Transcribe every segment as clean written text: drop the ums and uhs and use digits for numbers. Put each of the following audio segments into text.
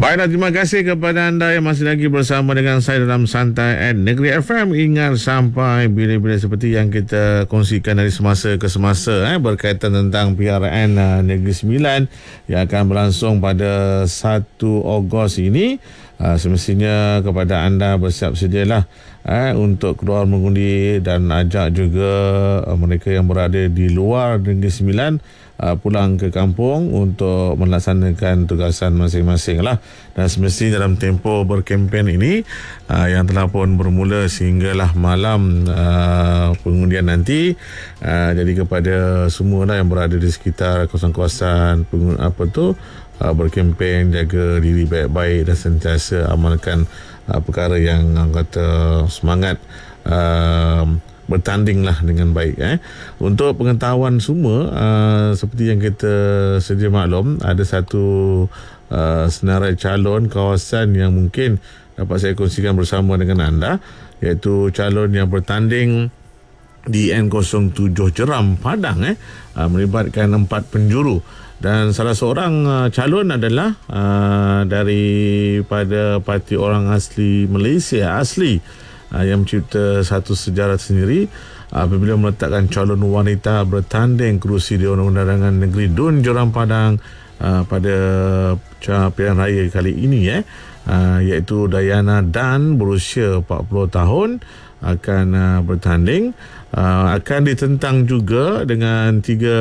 Baiklah, terima kasih kepada anda yang masih lagi bersama dengan saya dalam Santai at Negeri FM. Ingat sampai bila-bila seperti yang kita kongsikan dari semasa ke semasa berkaitan tentang PRN Negeri Sembilan yang akan berlangsung pada 1 Ogos ini. Semestinya kepada anda bersiap sedialah untuk keluar mengundi dan ajak juga mereka yang berada di luar Negeri Sembilan pulang ke kampung untuk melaksanakan tugasan masing-masing lah. Dan semestinya dalam tempoh berkempen ini yang telah pun bermula sehinggalah malam pengundian nanti, jadi kepada semua lah yang berada di sekitar kawasan-kawasan berkempen, jaga diri baik-baik dan sentiasa amalkan perkara yang kata semangat bertandinglah dengan baik. Untuk pengetahuan semua, seperti yang kita sedia maklum, ada satu senarai calon kawasan yang mungkin dapat saya kongsikan bersama dengan anda, iaitu calon yang bertanding di N07 Jeram Padang, melibatkan 4 penjuru. Dan salah seorang calon adalah daripada parti orang asli Malaysia asli, yang mencipta satu sejarah sendiri apabila meletakkan calon wanita bertanding kerusi Dewan Undangan Negeri Dun Jeram Padang pada pilihan raya kali ini, iaitu Dayana Dan, berusia 40 tahun, akan bertanding. Akan ditentang juga dengan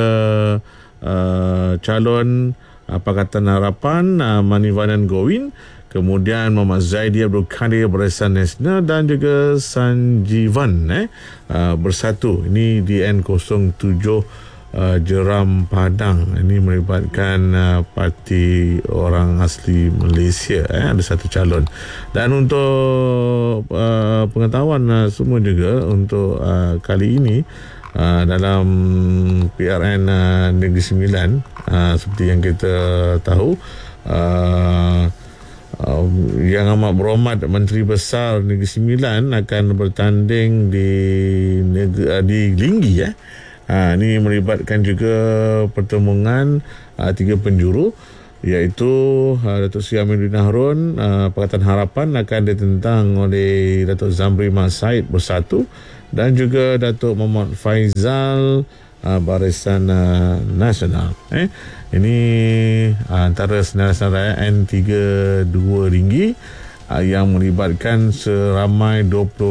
3 calon Pakatan Harapan, Manivanan Gowin, kemudian Muhammad Zaidi Abdul Kadir Barisan Nasional, dan juga Sanjivan bersatu. Ini di N07 Jeram Padang. Ini melibatkan parti orang asli Malaysia. Ada 1 calon. Dan untuk pengetahuan semua juga, untuk kali ini dalam PRN Negeri Sembilan, seperti yang kita tahu, Yang Amat Berhormat Menteri Besar Negeri Sembilan akan bertanding di Linggi. Ini melibatkan juga pertemuan 3 penjuru, iaitu Datuk Seri Aminuddin Harun, Pakatan Harapan, akan ditentang oleh Datuk Zamri Mat Said bersatu, dan juga Datuk Muhammad Faizal, Barisan Nasional. Ini antara senarai-senarai N32 Linggi yang melibatkan seramai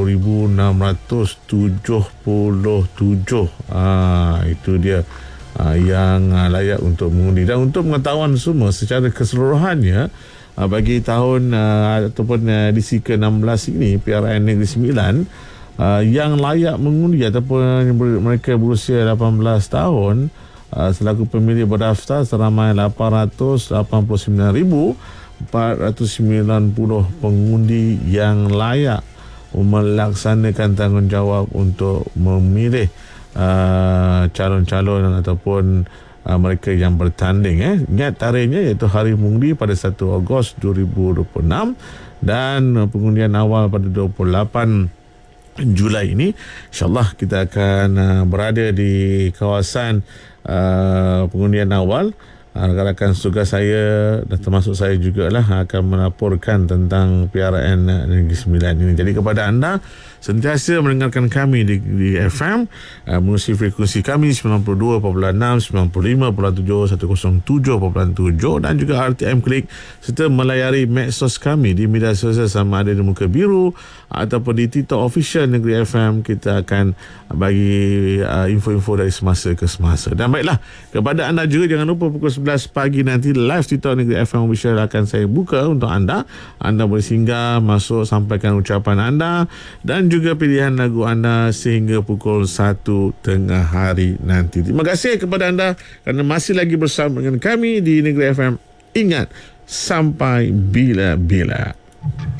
20,677. Itu dia yang layak untuk mengundi. Dan untuk pengetahuan semua secara keseluruhannya, bagi tahun ataupun edisi ke-16 ini, PRN Negeri Sembilan, yang layak mengundi ataupun mereka berusia 18 tahun selaku pemilih berdaftar seramai 889,490 pengundi yang layak melaksanakan tanggungjawab untuk memilih calon-calon ataupun mereka yang bertanding. Ingat tarikhnya, iaitu hari mengundi pada 1 Ogos 2026 dan pengundian awal pada 28 Julai ini. InsyaAllah kita akan berada di kawasan pengundian awal. Rakan-rakan tugas saya dan termasuk saya jugalah akan melaporkan tentang PRN Negeri Sembilan ini. Jadi kepada anda, sentiasa mendengarkan kami di FM, melalui frekuensi kami 92.6, 95.7, 107.7 dan juga RTM Klik, serta melayari medsos kami di media sosial, sama ada di muka biru ataupun di TikTok Official Negeri FM. Kita akan bagi info-info dari semasa ke semasa. Dan baiklah, kepada anda juga, jangan lupa pukul 11 pagi nanti live TikTok Negeri FM Official akan saya buka untuk anda. Anda boleh singgah, masuk, sampaikan ucapan anda dan juga pilihan lagu anda sehingga pukul 1 tengah hari nanti. Terima kasih kepada anda kerana masih lagi bersama dengan kami di Negeri FM. Ingat, sampai bila-bila.